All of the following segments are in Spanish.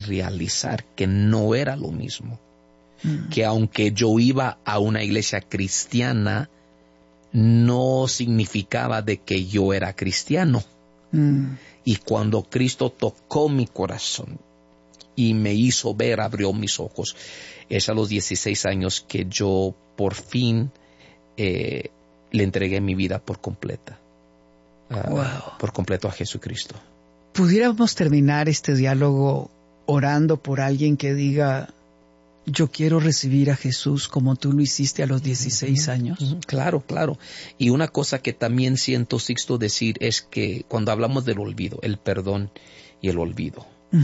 realizar que no era lo mismo. Que aunque yo iba a una iglesia cristiana, no significaba de que yo era cristiano. Y cuando Cristo tocó mi corazón y me hizo ver, abrió mis ojos, es a los 16 años que yo por fin le entregué mi vida por completa. Por completo a Jesucristo. ¿Pudiéramos terminar este diálogo orando por alguien que diga: yo quiero recibir a Jesús como tú lo hiciste a los 16 años? Claro, claro. Y una cosa que también siento, Sixto, decir es que cuando hablamos del olvido, el perdón y el olvido,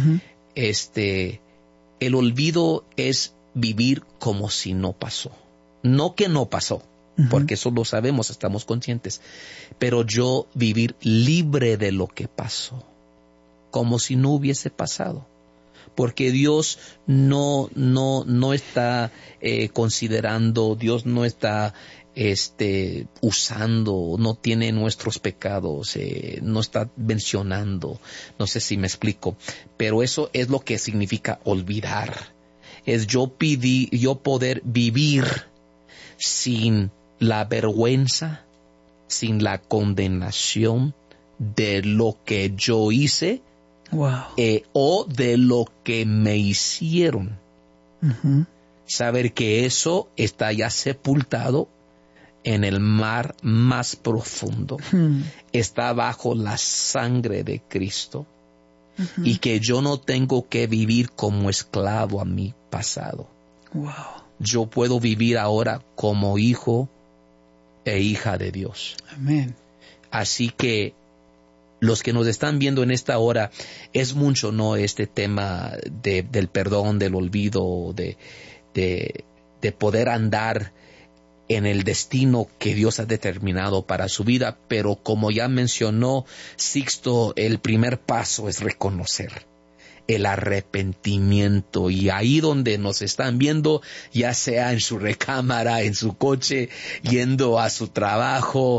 el olvido es vivir como si no pasó. No que no pasó, porque eso lo sabemos, estamos conscientes, pero yo vivir libre de lo que pasó, como si no hubiese pasado. Porque Dios no está considerando, Dios no está usando, no tiene nuestros pecados, no está mencionando, no sé si me explico, pero eso es lo que significa olvidar. Es yo poder vivir sin la vergüenza, sin la condenación de lo que yo hice. O de lo que me hicieron. Saber que eso está ya sepultado en el mar más profundo. Está bajo la sangre de Cristo. Y que yo no tengo que vivir como esclavo a mi pasado. Yo puedo vivir ahora como hijo e hija de Dios. Amén. Así que los que nos están viendo en esta hora, es mucho, ¿no?, este tema del perdón, del olvido, de poder andar en el destino que Dios ha determinado para su vida. Pero como ya mencionó Sixto, el primer paso es reconocer el arrepentimiento. Y ahí donde nos están viendo, ya sea en su recámara, en su coche, yendo a su trabajo,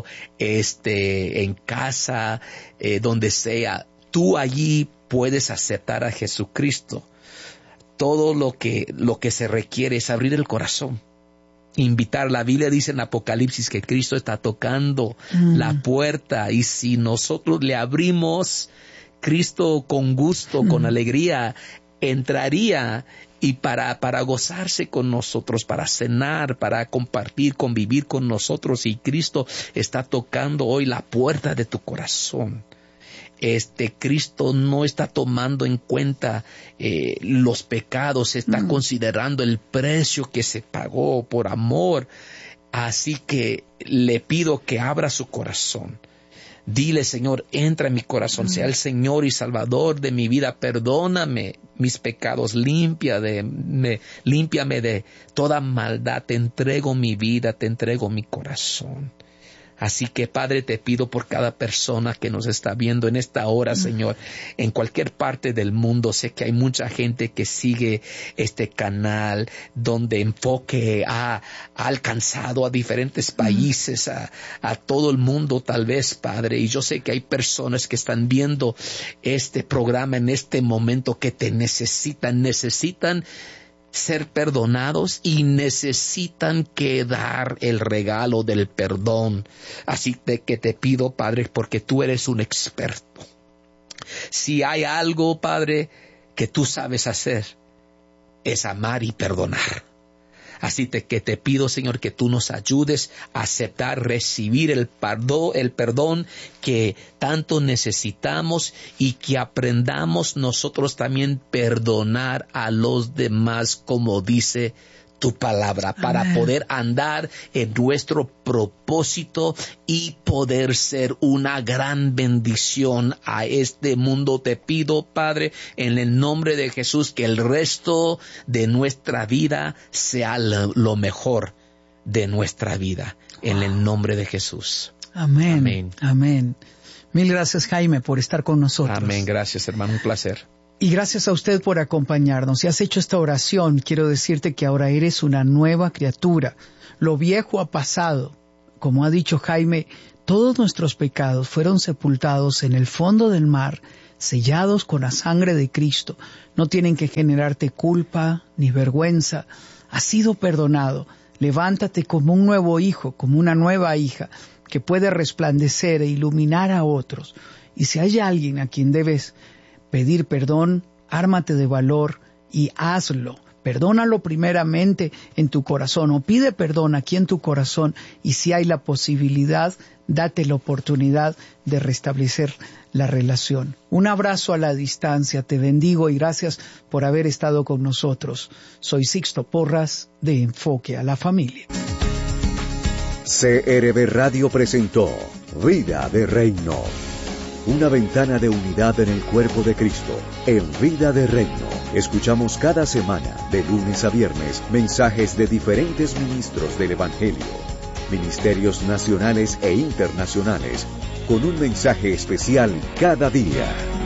en casa, donde sea, tú allí puedes aceptar a Jesucristo. Todo lo que se requiere es abrir el corazón, invitar. La Biblia dice en Apocalipsis que Cristo está tocando la puerta, y si nosotros le abrimos, Cristo con gusto, con alegría, entraría y para gozarse con nosotros, para cenar, para compartir, convivir con nosotros. Y Cristo está tocando hoy la puerta de tu corazón. Cristo no está tomando en cuenta los pecados, está considerando el precio que se pagó por amor. Así que le pido que abra su corazón. Dile: Señor, entra en mi corazón, sea el Señor y Salvador de mi vida, perdóname mis pecados, límpiame de toda maldad, te entrego mi vida, te entrego mi corazón. Así que, Padre, te pido por cada persona que nos está viendo en esta hora, Señor, en cualquier parte del mundo. Sé que hay mucha gente que sigue este canal, donde Enfoque ha alcanzado a diferentes países, a todo el mundo tal vez, Padre. Y yo sé que hay personas que están viendo este programa en este momento que te necesitan ser perdonados y necesitan que dar el regalo del perdón. Así que te pido, Padre, porque tú eres un experto. Si hay algo, Padre, que tú sabes hacer, es amar y perdonar. Así que te pido, Señor, que tú nos ayudes a aceptar, recibir el perdón que tanto necesitamos, y que aprendamos nosotros también perdonar a los demás, como dice tu palabra, para poder andar en nuestro propósito y poder ser una gran bendición a este mundo. Te pido, Padre, en el nombre de Jesús, que el resto de nuestra vida sea lo mejor de nuestra vida. En el nombre de Jesús. Amén. Amén. Amén. Mil gracias, Jaime, por estar con nosotros. Amén. Gracias, hermano. Un placer. Y gracias a usted por acompañarnos. Si has hecho esta oración, quiero decirte que ahora eres una nueva criatura. Lo viejo ha pasado. Como ha dicho Jaime, todos nuestros pecados fueron sepultados en el fondo del mar, sellados con la sangre de Cristo. No tienen que generarte culpa ni vergüenza. Has sido perdonado. Levántate como un nuevo hijo, como una nueva hija, que puede resplandecer e iluminar a otros. Y si hay alguien a quien debes pedir perdón, ármate de valor y hazlo. Perdónalo primeramente en tu corazón, o pide perdón aquí en tu corazón, y si hay la posibilidad, date la oportunidad de restablecer la relación. Un abrazo a la distancia, te bendigo y gracias por haber estado con nosotros. Soy Sixto Porras de Enfoque a la Familia. CRB Radio presentó Vida de Reino. Una ventana de unidad en el cuerpo de Cristo, en Vida de Reino. Escuchamos cada semana, de lunes a viernes, mensajes de diferentes ministros del Evangelio, ministerios nacionales e internacionales, con un mensaje especial cada día.